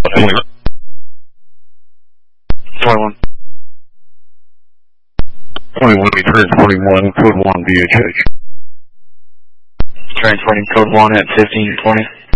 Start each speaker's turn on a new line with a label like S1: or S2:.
S1: 21.
S2: 21, transporting 1, code 1, BHH.
S1: Transporting code 1 at 1520.